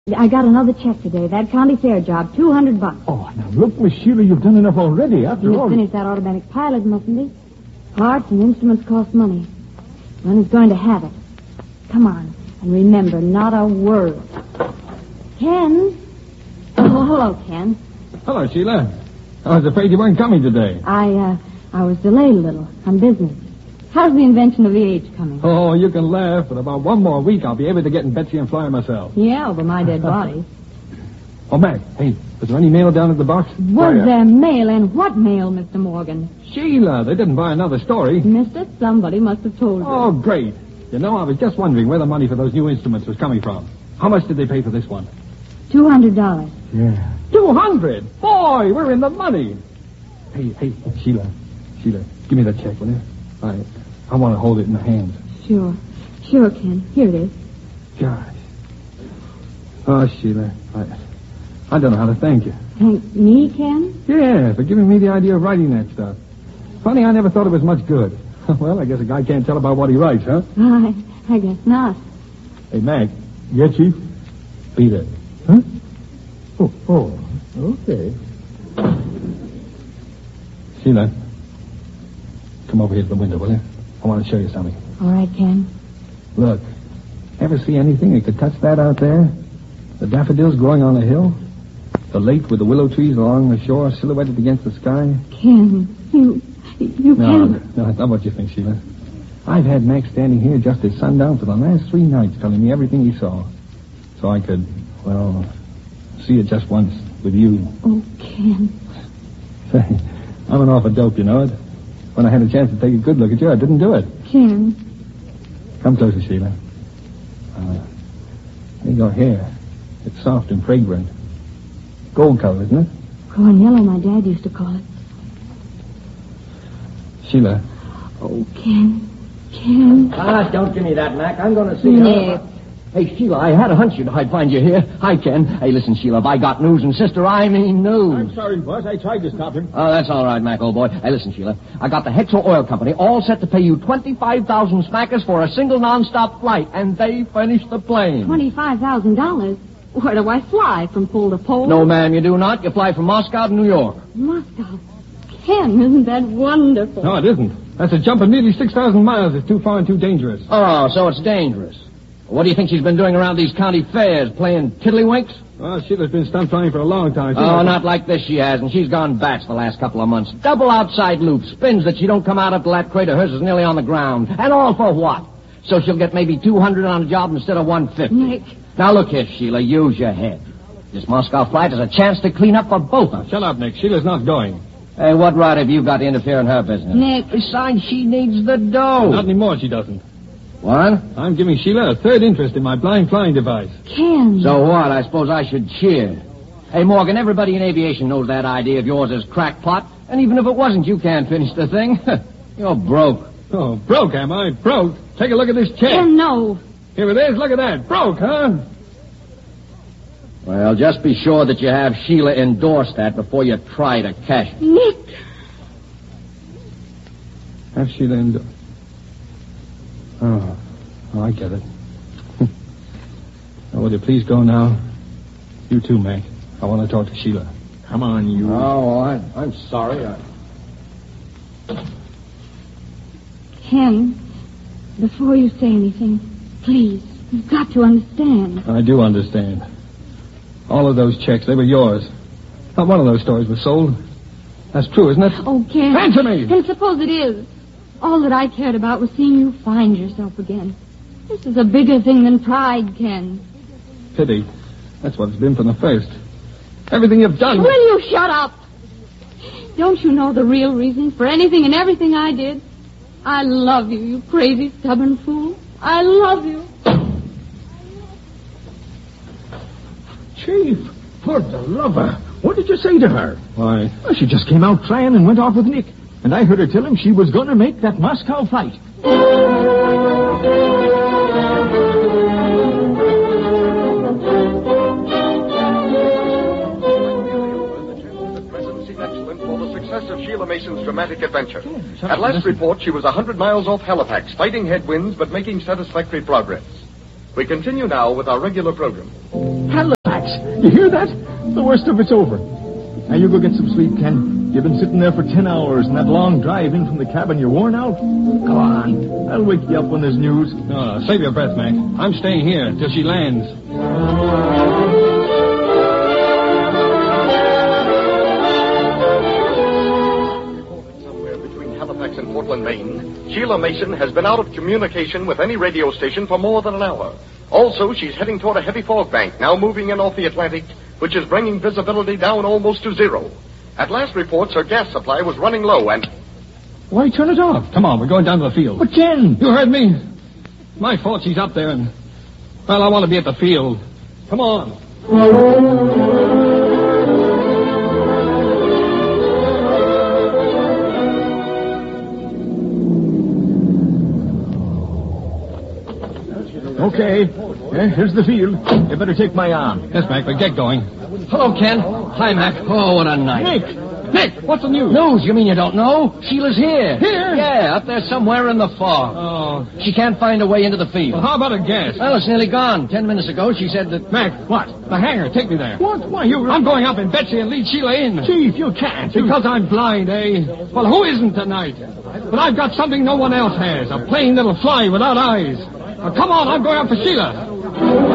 I got another check today. That county fair job, $200. Oh, now look, Miss Sheila, you've done enough already. After all... Finish that automatic pilot, mustn't he? Parts and instruments cost money. One is going to have it. Come on. And remember, not a word. Ken? Oh, hello, Ken. Hello, Sheila. I was afraid you weren't coming today. I was delayed a little on business. How's the invention of the age coming? Oh, you can laugh, but about one more week I'll be able to get in Betsy and Flyer myself. Yeah, over my dead body. Oh, Mac, hey, was there any mail down at the box? Was there mail? And what mail, Mr. Morgan? Sheila, they didn't buy another story. Mister, somebody must have told you. Oh, great. You know, I was just wondering where the money for those new instruments was coming from. How much did they pay for this one? $200. Yeah. 200? Boy, we're in the money. Hey, Sheila, give me that check, will you? I want to hold it in my hands. Sure, Ken. Here it is. Gosh. Oh, Sheila, I don't know how to thank you. Thank me, Ken? Yeah, for giving me the idea of writing that stuff. Funny, I never thought it was much good. Well, I guess a guy can't tell about what he writes, huh? I guess not. Hey, Mac. Yeah, Chief? Beat it. Huh? Oh, okay. Sheila, come over here to the window, will you? I want to show you something. All right, Ken. Look. Ever see anything that could touch that out there? The daffodils growing on the hill? The lake with the willow trees along the shore silhouetted against the sky? Ken, you can't... No, it's not what you think, Sheila. I've had Mac standing here just at sundown for the last 3 nights telling me everything he saw. So I could, well, see it just once with you. Oh, Ken. Say, I'm an awful dope, you know it. When I had a chance to take a good look at you, I didn't do it. Ken. Come closer, Sheila. There you go, hair. It's soft and fragrant. Gold color, isn't it? Corn yellow, my dad used to call it. Sheila. Oh, Ken. Don't give me that, Mac. I'm going to see Nick. her. Hey, Sheila, I had a hunch I'd find you here. Hi, Ken. Hey, listen, Sheila, if I got news, and sister, I mean news. I'm sorry, boss. I tried to stop him. Oh, that's all right, Mac, old boy. Hey, listen, Sheila. I got the Hexo Oil Company all set to pay you 25,000 smackers for a single non-stop flight, and they finished the plane. $25,000? Where do I fly? From pole to pole? No, ma'am, you do not. You fly from Moscow to New York. Moscow. Ken, isn't that wonderful? No, it isn't. That's a jump of nearly 6,000 miles. It's too far and too dangerous. Oh, so it's dangerous. What do you think she's been doing around these county fairs, playing tiddlywinks? Well, Sheila's been stunt flying for a long time. Not like this she hasn't. She's gone bats the last couple of months. Double outside loops, spins that she don't come out until that crate of hers is nearly on the ground. And all for what? So she'll get maybe 200 on a job instead of 150. Nick. Now look here, Sheila, use your head. This Moscow flight is a chance to clean up for both of us. Shut up, Nick. Sheila's not going. Hey, what right have you got to interfere in her business? Nick. Besides, she needs the dough. Not anymore, she doesn't. What? I'm giving Sheila a third interest in my blind flying device. Ken. So what? I suppose I should cheer. Hey, Morgan, everybody in aviation knows that idea of yours is crackpot. And even if it wasn't, you can't finish the thing. You're broke. Oh, broke, am I? Broke? Take a look at this check. Ken, no. Here it is. Look at that. Broke, huh? Well, just be sure that you have Sheila endorse that before you try to cash it. Nick. Have Sheila endorse. Oh, I get it. Now, will you please go now? You too, Mac. I want to talk to Sheila. Come on, you. Oh, I'm sorry. Ken, before you say anything, please, you've got to understand. I do understand. All of those checks, they were yours. Not one of those stories was sold. That's true, isn't it? Oh, Ken. Answer me! And suppose it is. All that I cared about was seeing you find yourself again. This is a bigger thing than pride, Ken. Pity. That's what it's been from the first. Everything you've done... Will you shut up? Don't you know the real reason for anything and everything I did? I love you, you crazy, stubborn fool. I love you. Chief, for the lover. What did you say to her? Why? Well, she just came out crying and went off with Nick. And I heard her tell him she was going to make that Moscow flight. Of Sheila Mason's dramatic adventure. At last report, she was 100 miles off Halifax, fighting headwinds but making satisfactory progress. We continue now with our regular program. Halifax. You hear that? The worst of it's over. Now you go get some sleep, Ken. You've been sitting there for 10 hours, and that long drive in from the cabin, you're worn out. Go on. I'll wake you up when there's news. No, save your breath, Mac. I'm staying here till she lands. Somewhere between Halifax and Portland, Maine, Sheila Mason has been out of communication with any radio station for more than an hour. Also, she's heading toward a heavy fog bank, now moving in off the Atlantic, which is bringing visibility down almost to zero. At last reports, her gas supply was running low and... Why turn it off? Come on, we're going down to the field. But Ken! You heard me. My fault she's up there, and... Well, I want to be at the field. Come on. Okay. Here's the field. You better take my arm. Yes, Mac, but get going. Hello, Ken. Hi, Mac. Oh, what a night. Nick, what's the news? News? You mean you don't know? Sheila's here. Here? Yeah, up there somewhere in the fog. Oh. She can't find her way into the field. Well, how about a guess? Well, it's nearly gone. 10 minutes ago, she said that... Mac, what? The hangar. Take me there. What? Why, I'm going up in Betsy and lead Sheila in. Chief, you can't. Because I'm blind, eh? Well, who isn't tonight? But I've got something no one else has. A plain little fly without eyes. Now, come on, I'm going up for Sheila.